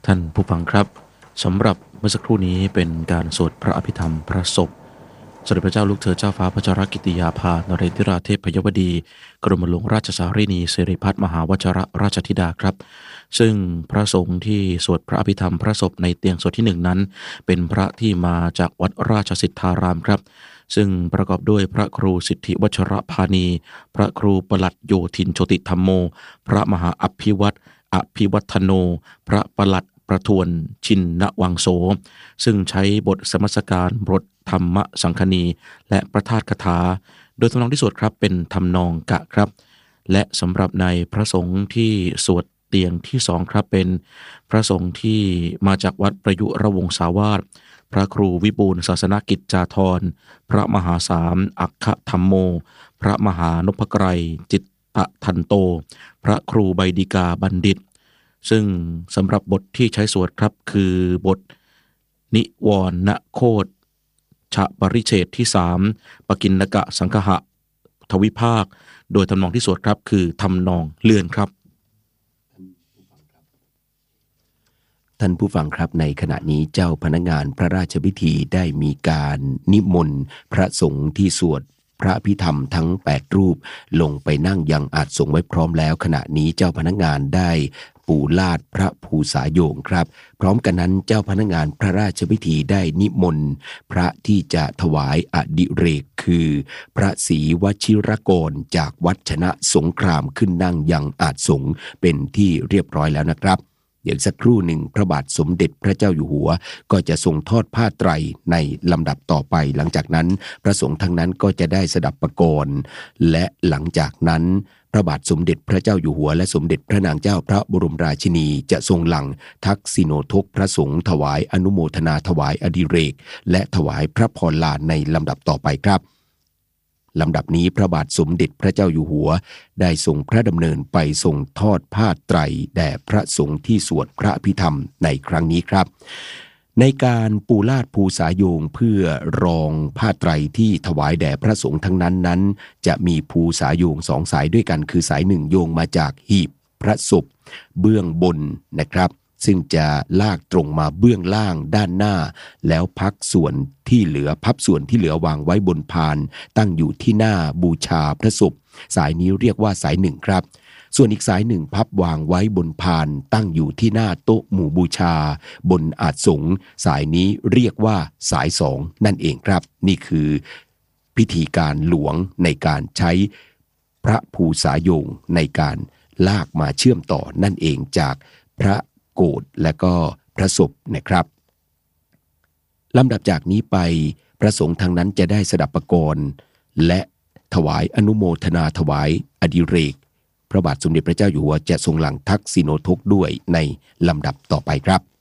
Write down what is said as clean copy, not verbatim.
ท่านผู้ฟังครับสำหรับเมื่อสักครู่นี้เป็นการสวดพระอภิธรรมพระศพสมเด็จพระเจ้าลูกเธอเจ้าฟ้าพัชรกิติยาภานเรศราเทพยวดีกรมหลวงราชสารีนีสิริพัฒน์มหาวชรราชธิดาครับซึ่งพระสงฆ์ที่สวดพระอภิธรรมพระศพในเตียงสวดที่1นั้นเป็นพระที่มาจากวัดราชสิทธารามครับซึ่งประกอบด้วยพระครูสิทธิวชรพานีพระครูปลัดโยธินโชติธรรมโมพระมหาอภิวัฒโนพระปลัดประทวนชินนวังโสซึ่งใช้บทสมัสการบทธรรมสังคณีและประทาสคาถาโดยทำนองที่สวดครับเป็นทำนองกะครับและสำหรับในพระสงฆ์ที่สวดเตียงที่2ครับเป็นพระสงฆ์ที่มาจากวัดประยุรวงศาวาสพระครูวิบูลย์ศาสนกิจจาธรพระมหาสามอัคคธรรมโมพระมหานพไกรจิตตทันโตพระครูใบดิกาบัณฑิตซึ่งสำหรับบทที่ใช้สวดครับคือบทนิวรณโคตชปริเฉดที่3ปกิณกะสังคหะทวิภาคโดยทำนองที่สวดครับคือทำนองเลื่อนครับท่านผู้ฟังครับในขณะนี้เจ้าพนักงานพระราชพิธีได้มีการนิมนต์พระสงฆ์ที่สวดพระอภิธรรมทั้ง8รูปลงไปนั่งยังอาสน์สงฆ์ไว้พร้อมแล้วขณะนี้เจ้าพนักงานได้ปูลาดพระภูษาโยงครับพร้อมกันนั้นเจ้าพนักงานพระราชพิธีได้นิมนต์พระที่จะถวายอดิเรกคือพระศรีวชิรกรจากวัดชนะสงครามขึ้นนั่งยังอาสน์สงฆ์เป็นที่เรียบร้อยแล้วนะครับเดี๋ยวสักครู่หนึ่งพระบาทสมเด็จพระเจ้าอยู่หัวก็จะทรงทอดผ้าไตรในลำดับต่อไปหลังจากนั้นพระสงฆ์ทั้งนั้นก็จะได้สดับประกรณ์และหลังจากนั้นพระบาทสมเด็จพระเจ้าอยู่หัวและสมเด็จพระนางเจ้าพระบรมราชินีจะทรงหลั่งทักษิโนทกพระสงฆ์ถวายอนุโมทนาถวายอดิเรกและถวายพระพรลาในลำดับต่อไปครับลำดับนี้พระบาทสมเด็จพระเจ้าอยู่หัวได้ทรงพระดำเนินไปทรงทอดผ้าไตรแด่พระสงฆ์ที่สวดพระอภิธรรมในครั้งนี้ครับในการปูลาดภูษาโยงเพื่อรองผ้าไตรที่ถวายแด่พระสงฆ์ทั้งนั้นจะมีภูษาโยง2สายด้วยกันคือสาย1โยงมาจากหีบพระศพเบื้องบนนะครับซึ่งจะลากตรงมาเบื้องล่างด้านหน้าแล้วพับส่วนที่เหลือวางไว้บนพานตั้งอยู่ที่หน้าบูชาพระศพสายนี้เรียกว่าสาย1ครับส่วนอีกสาย1พับวางไว้บนพานตั้งอยู่ที่หน้าโต๊ะหมู่บูชาบนอาสน์สงฆ์สายนี้เรียกว่าสาย2นั่นเองครับนี่คือพิธีการหลวงในการใช้พระภูษาโยงในการลากมาเชื่อมต่อนั่นเองจากพระโกฐและก็พระศพนะครับลำดับจากนี้ไปพระสงฆ์ทางนั้นจะได้สดับประกรณ์และถวายอนุโมทนาถวายอดิเรกพระบาทสมเด็จพระเจ้าอยู่หัวจะทรงหลั่งทักษิโนทกด้วยในลำดับต่อไปครับ